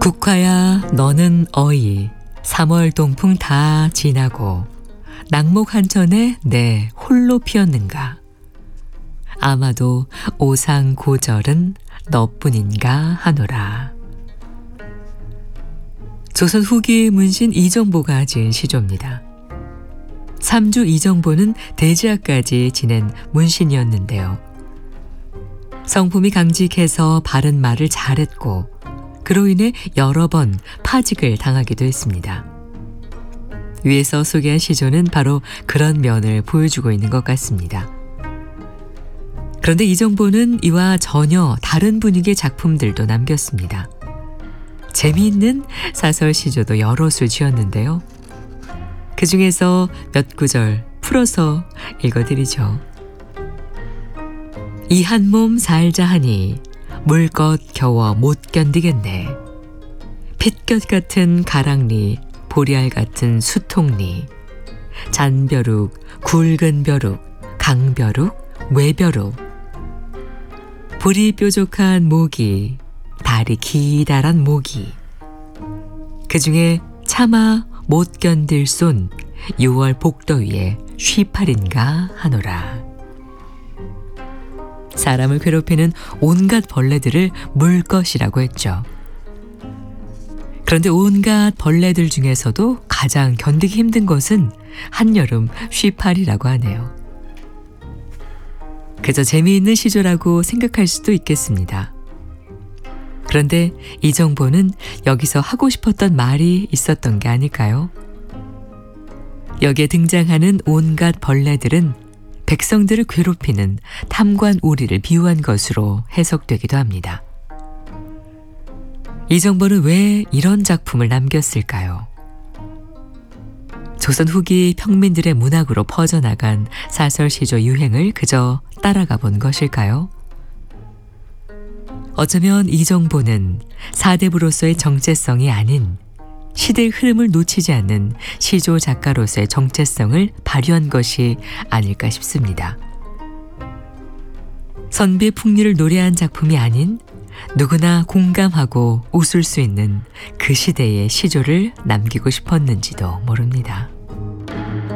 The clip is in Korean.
국화야 너는 어이 3월 동풍 다 지나고 낙목 한천에 내 홀로 피었는가. 아마도 오상고절은 너뿐인가 하노라. 조선 후기 문신 이정보가 지은 시조입니다. 삼주 이정보는 대지하까지 지낸 문신이었는데요. 성품이 강직해서 바른 말을 잘했고 그로 인해 여러 번 파직을 당하기도 했습니다. 위에서 소개한 시조는 바로 그런 면을 보여주고 있는 것 같습니다. 그런데 이정보는 이와 전혀 다른 분위기의 작품들도 남겼습니다. 재미있는 사설 시조도 여럿을 지었는데요. 그 중에서 몇 구절 풀어서 읽어드리죠. 이 한 몸 살자 하니 물것 겨워 못 견디겠네. 핏곁 같은 가랑리, 보리알 같은 수통리, 잔벼룩, 굵은 벼룩, 강벼룩, 외벼룩, 볼이 뾰족한 모기, 다리 기다란 모기, 그 중에 차마 못 견딜 손 6월 복더위에 쉬팔인가 하노라. 사람을 괴롭히는 온갖 벌레들을 물것이라고 했죠. 그런데 온갖 벌레들 중에서도 가장 견디기 힘든 것은 한여름 쉬팔이라고 하네요. 그저 재미있는 시조라고 생각할 수도 있겠습니다. 그런데 이정보는 여기서 하고 싶었던 말이 있었던 게 아닐까요? 여기에 등장하는 온갖 벌레들은 백성들을 괴롭히는 탐관오리를 비유한 것으로 해석되기도 합니다. 이정보는 왜 이런 작품을 남겼을까요? 조선 후기 평민들의 문학으로 퍼져나간 사설시조 유행을 그저 따라가 본 것일까요? 어쩌면 이정보는 사대부로서의 정체성이 아닌 시대의 흐름을 놓치지 않는 시조 작가로서의 정체성을 발휘한 것이 아닐까 싶습니다. 선비의 풍류를 노래한 작품이 아닌 누구나 공감하고 웃을 수 있는 그 시대의 시조를 남기고 싶었는지도 모릅니다.